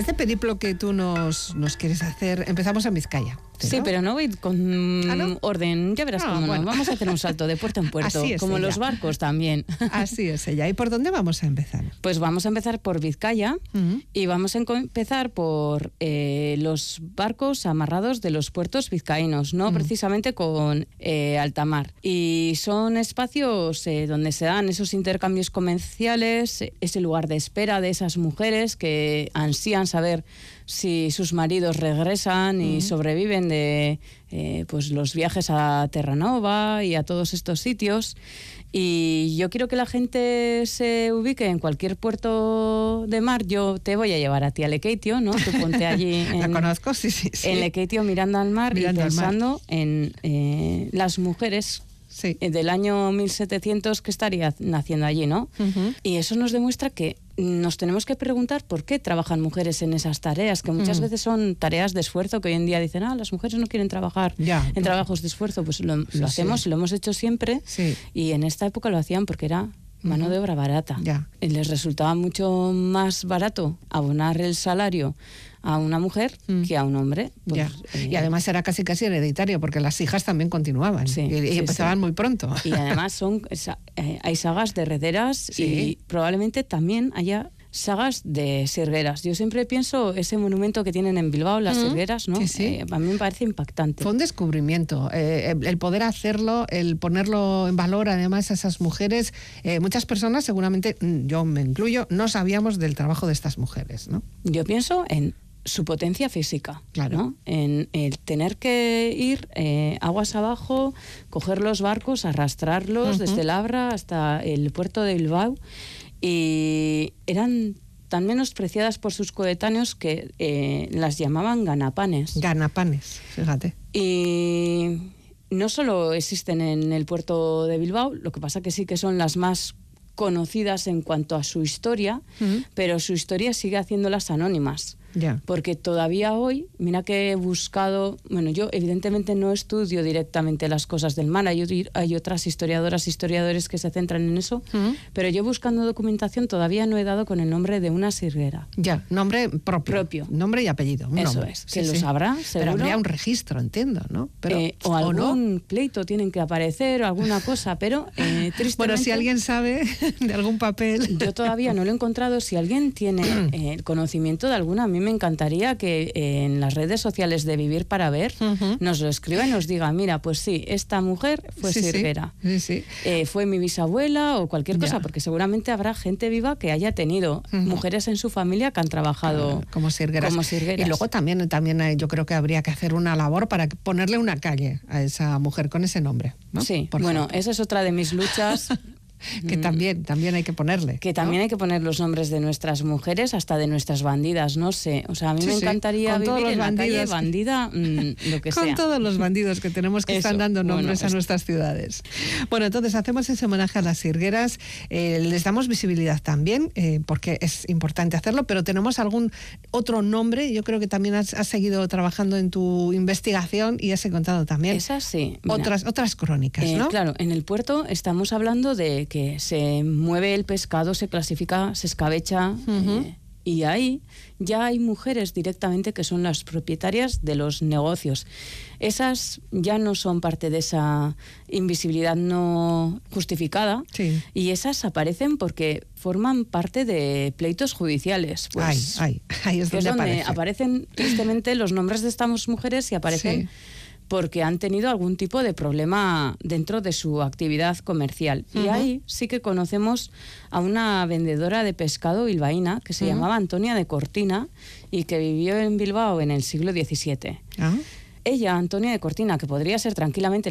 Este periplo que tú nos quieres hacer, empezamos en Vizcaya. Sí, pero no voy con orden. Ya verás cómo no. Vamos a hacer un salto de puerto en puerto, como ella. Los barcos también. Así es ella. ¿Y por dónde vamos a empezar? Pues vamos a empezar por Vizcaya y vamos a empezar por los barcos amarrados de los puertos vizcaínos, no precisamente con alta mar. Y son espacios donde se dan esos intercambios comerciales, ese lugar de espera de esas mujeres que ansían saber si sus maridos regresan y sobreviven de pues los viajes a Terranova y a todos estos sitios. Y yo quiero que la gente se ubique en cualquier puerto de mar. Yo te voy a llevar a ti a Lekeitio, ¿no? Tú ponte allí La conozco, sí. En Lekeitio mirando al mar y pensando en las mujeres del año 1700 que estarían naciendo allí, ¿no? Y eso nos demuestra que nos tenemos que preguntar por qué trabajan mujeres en esas tareas, que muchas veces son tareas de esfuerzo, que hoy en día dicen, las mujeres no quieren trabajar en trabajos de esfuerzo. Pues lo hacemos y lo hemos hecho siempre, y en esta época lo hacían porque era mano de obra barata. Y les resultaba mucho más barato abonar el salario a una mujer que a un hombre. Pues, y además era casi hereditario, porque las hijas también continuaban y empezaban muy pronto. Y además hay sagas de herederas y probablemente también haya sagas de sirgueras. Yo siempre pienso ese monumento que tienen en Bilbao, las sirgueras, ¿no? A mí me parece impactante. Fue un descubrimiento, el poder hacerlo, el ponerlo en valor además a esas mujeres. Muchas personas, seguramente, yo me incluyo, no sabíamos del trabajo de estas mujeres, ¿no? Yo pienso en su potencia física, ¿no? En el tener que ir aguas abajo, coger los barcos, arrastrarlos desde Labra hasta el puerto de Bilbao, y eran tan menospreciadas por sus coetáneos que las llamaban ganapanes. Ganapanes, fíjate. Y no solo existen en el puerto de Bilbao, lo que pasa que sí que son las más conocidas en cuanto a su historia, pero su historia sigue haciéndolas anónimas. Porque todavía hoy, mira que he buscado, yo evidentemente no estudio directamente las cosas del mar, hay otras historiadores que se centran en eso, pero yo buscando documentación todavía no he dado con el nombre de una sirguera. Nombre propio. Nombre y apellido. Eso es, que lo sabrá, seguro. Pero habría un registro, entiendo, ¿no? Pero, o algún pleito tienen que aparecer, o alguna cosa, pero tristemente... Bueno, si alguien sabe de algún papel... Yo todavía no lo he encontrado. Si alguien tiene el conocimiento de alguna, a mí me encantaría que en las redes sociales de Vivir para Ver nos lo escriba y nos diga, mira, pues sí, esta mujer fue sirguera. Fue mi bisabuela o cualquier cosa, porque seguramente habrá gente viva que haya tenido mujeres en su familia que han trabajado como sirgueras. Y luego también yo creo que habría que hacer una labor para ponerle una calle a esa mujer con ese nombre, ¿no? Sí, esa es otra de mis luchas. Que también hay que ponerle. Que también hay que poner los nombres de nuestras mujeres, hasta de nuestras bandidas, no sé. O sea, a mí me encantaría vivir en la calle bandida, lo que sea. Con todos los bandidos que tenemos que están dando nombres a nuestras ciudades. Bueno, entonces hacemos ese homenaje a las sirgueras, les damos visibilidad también, porque es importante hacerlo, pero tenemos algún otro nombre. Yo creo que también has seguido trabajando en tu investigación y has encontrado también otras crónicas, ¿no? Claro, en el puerto estamos hablando de que se mueve el pescado, se clasifica, se escabecha, y ahí ya hay mujeres directamente que son las propietarias de los negocios. Esas ya no son parte de esa invisibilidad no justificada, y esas aparecen porque forman parte de pleitos judiciales. Pues, ahí es donde aparecen tristemente los nombres de estas mujeres, y aparecen porque han tenido algún tipo de problema dentro de su actividad comercial. Y ahí sí que conocemos a una vendedora de pescado bilbaína que se llamaba Antonia de Cortina y que vivió en Bilbao en el siglo XVII. Ella, Antonia de Cortina, que podría ser tranquilamente